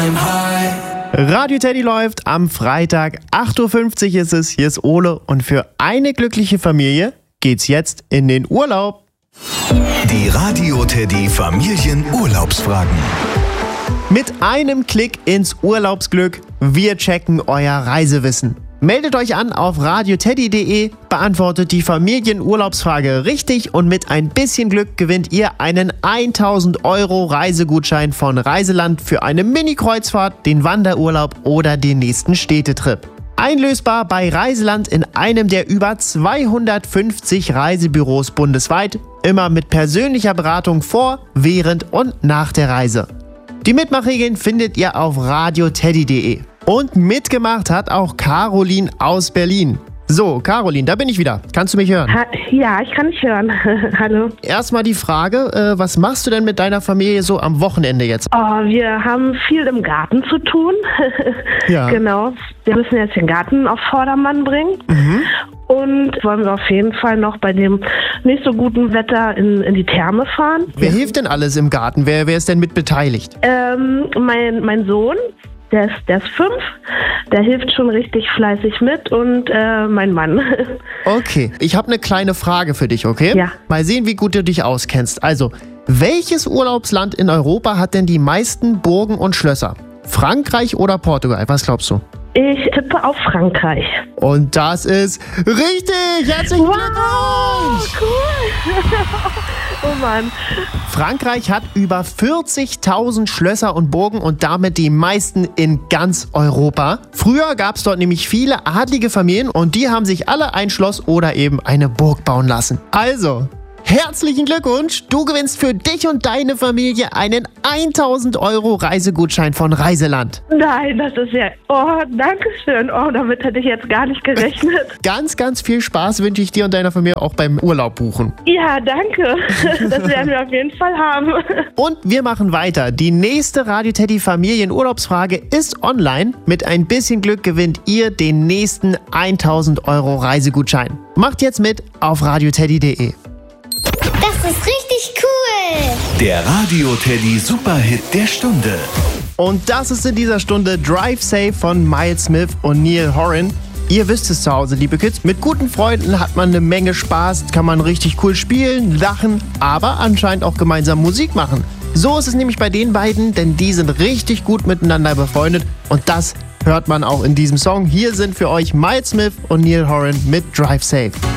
Radio Teddy läuft am Freitag, 8.50 Uhr ist es, hier ist Ole und für eine glückliche Familie geht's jetzt in den Urlaub. Die Radio Teddy Familienurlaubsfragen. Mit einem Klick ins Urlaubsglück, wir checken euer Reisewissen. Meldet euch an auf radioteddy.de, beantwortet die Familienurlaubsfrage richtig und mit ein bisschen Glück gewinnt ihr einen 1000 € Reisegutschein von Reiseland für eine Mini-Kreuzfahrt, den Wanderurlaub oder den nächsten Städtetrip. Einlösbar bei Reiseland in einem der über 250 Reisebüros bundesweit, immer mit persönlicher Beratung vor, während und nach der Reise. Die Mitmachregeln findet ihr auf radioteddy.de. Und mitgemacht hat auch Caroline aus Berlin. So, Caroline, da bin ich wieder. Kannst du mich hören? Ja, ich kann dich hören. Hallo. Erstmal die Frage, was machst du denn mit deiner Familie so am Wochenende jetzt? Oh, wir haben viel im Garten zu tun. Ja. Genau. Wir müssen jetzt den Garten auf Vordermann bringen. Und wollen wir auf jeden Fall noch bei dem nicht so guten Wetter in die Therme fahren. Wer hilft denn alles im Garten? Wer ist denn mit beteiligt? Mein Sohn. Der ist 5, der hilft schon richtig fleißig mit und mein Mann. Okay, ich habe eine kleine Frage für dich, okay? Ja. Mal sehen, wie gut du dich auskennst. Also, welches Urlaubsland in Europa hat denn die meisten Burgen und Schlösser? Frankreich oder Portugal? Was glaubst du? Ich tippe auf Frankreich. Und das ist richtig! Herzlichen Glückwunsch! Cool! Oh Mann. Frankreich hat über 40.000 Schlösser und Burgen und damit die meisten in ganz Europa. Früher gab es dort nämlich viele adlige Familien und die haben sich alle ein Schloss oder eben eine Burg bauen lassen. Also, herzlichen Glückwunsch! Du gewinnst für dich und deine Familie einen 1000 € Reisegutschein von Reiseland. Nein, das ist ja... Oh, danke schön. Oh, damit hätte ich jetzt gar nicht gerechnet. Ganz, ganz viel Spaß wünsche ich dir und deiner Familie auch beim Urlaub buchen. Ja, danke. Das werden wir auf jeden Fall haben. Und wir machen weiter. Die nächste Radio Teddy Familienurlaubsfrage ist online. Mit ein bisschen Glück gewinnt ihr den nächsten 1000 € Reisegutschein. Macht jetzt mit auf radioteddy.de. Das ist richtig cool! Der Radio Teddy Superhit der Stunde. Und das ist in dieser Stunde Drive Safe von Miles Smith und Niall Horan. Ihr wisst es zu Hause, liebe Kids, mit guten Freunden hat man eine Menge Spaß, kann man richtig cool spielen, lachen, aber anscheinend auch gemeinsam Musik machen. So ist es nämlich bei den beiden, denn die sind richtig gut miteinander befreundet und das hört man auch in diesem Song. Hier sind für euch Miles Smith und Niall Horan mit Drive Safe.